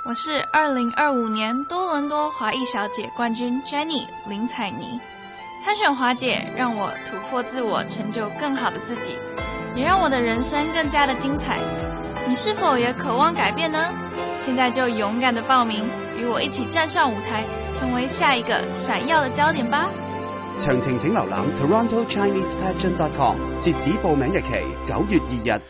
我是2025年多伦多华裔小姐冠军 Jenny 林采妮。参选华姐让我突破自我，成就更好的自己，也让我的人生更加的精彩。你是否也渴望改变呢？现在就勇敢的报名，与我一起站上舞台，成为下一个闪耀的焦点吧。 詳情請瀏覽 TorontoChinesePageant.com， 截止報名日期9月2日。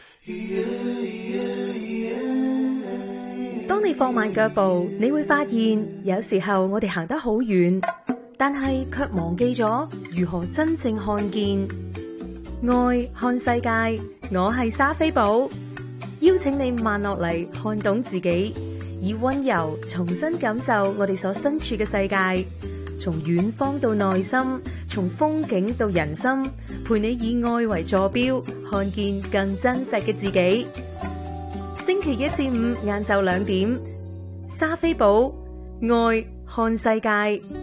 當你放慢腳步，你會發現有時候我哋行得好遠，但係卻忘記咗如何真正看見。愛看世界，我係莎菲寶，邀請你慢落嚟，看懂自己，以溫柔重新感受我哋所身處嘅世界，從遠方到內心，從風景到人心，陪你以愛為坐標，看見更真實嘅自己。星期一至五晏晝2點，莎菲寶愛看世界。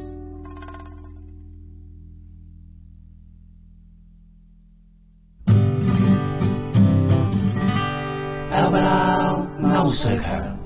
歐瑞強，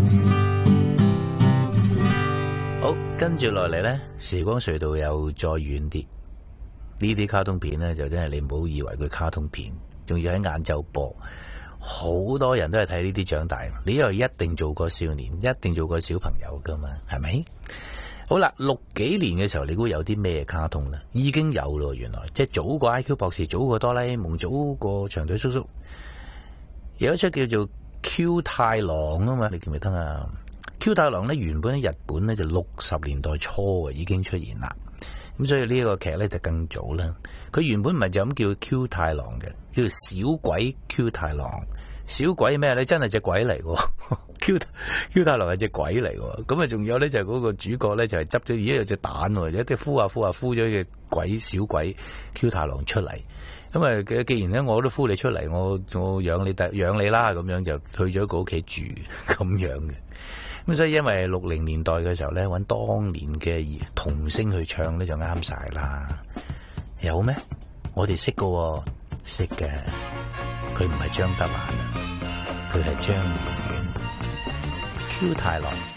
好，跟住落嚟呢，時光隧道又再遠啲。呢啲卡通片呢，就真係你唔好以為佢卡通片，仲要喺晏晝播。好多人都係睇呢啲長大，你又一定做過少年，一定做過小朋友噶嘛，係咪？好啦，60幾年嘅時候，你估有啲咩卡通呢？已經有咯，原來即係早過 IQ 博士，早過哆啦 A 夢，早過長腿叔叔。有一出叫做 Q 太郎啊嘛，你記唔記得啊？ Q 太郎呢，原本喺日本呢就60年代初啊已經出現啦，咁所以呢個劇呢就更早啦。佢原本唔係就咁叫 Q 太郎嘅，叫做小鬼 Q 太郎。小鬼咩呢？真係隻鬼嚟喎！Q 太郎係隻鬼嚟喎。咁啊，仲有呢，就係嗰個主角呢，就係執咗而家有隻蛋喎，有啲孵咗隻鬼小鬼 Q 太郎出嚟。咁啊，既然咧我都孵你出嚟，我養你啦，咁樣就去咗個屋企住咁樣嘅。咁所以因為60年代嘅時候咧，揾當年嘅童星去唱咧就啱晒啦。有咩？我哋識㗎，識嘅。佢唔係張德蘭啊，佢係張怡婉。Q 太郎。